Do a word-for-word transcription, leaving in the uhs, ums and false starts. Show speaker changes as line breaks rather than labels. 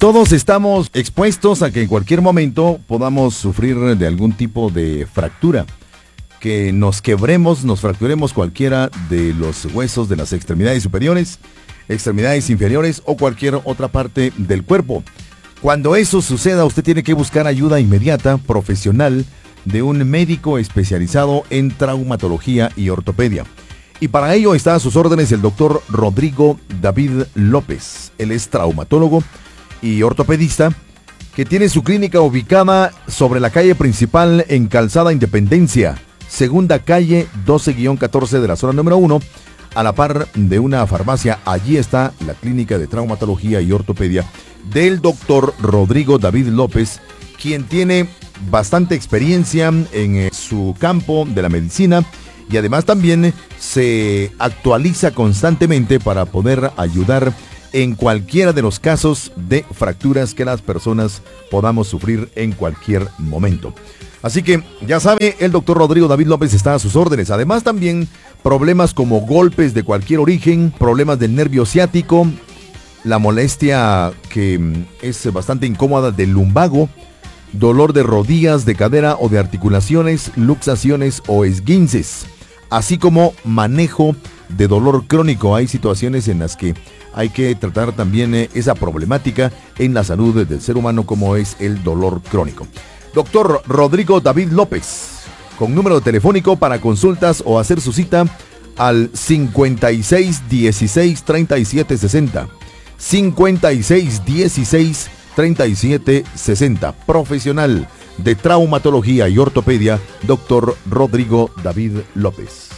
Todos estamos expuestos a que en cualquier momento podamos sufrir de algún tipo de fractura, que nos quebremos, nos fracturemos cualquiera de los huesos de las extremidades superiores, extremidades inferiores o cualquier otra parte del cuerpo. Cuando eso suceda, usted tiene que buscar ayuda inmediata, profesional, de un médico especializado en traumatología y ortopedia. Y para ello está a sus órdenes el doctor Rodrigo David López. Él es traumatólogo y ortopedista, que tiene su clínica ubicada sobre la calle principal en Calzada Independencia, segunda calle doce catorce de la zona número uno, a la par de una farmacia. Allí está la clínica de traumatología y ortopedia del doctor Rodrigo David López, quien tiene bastante experiencia en eh, su campo de la medicina y además también se actualiza constantemente para poder ayudar en cualquiera de los casos de fracturas que las personas podamos sufrir en cualquier momento. Así que ya sabe, el doctor Rodrigo David López está a sus órdenes. Además también problemas como golpes de cualquier origen, problemas del nervio ciático, la molestia que es bastante incómoda del lumbago, dolor de rodillas, de cadera o de articulaciones, luxaciones o esguinces, así como manejo de dolor crónico. Hay situaciones en las que hay que tratar también eh, esa problemática en la salud del ser humano, como es el dolor crónico. Doctor Rodrigo David López, con número telefónico para consultas o hacer su cita al cincuenta y seis dieciséis treinta y siete sesenta. cincuenta y seis dieciséis treinta y siete sesenta. Profesional de traumatología y ortopedia, doctor Rodrigo David López.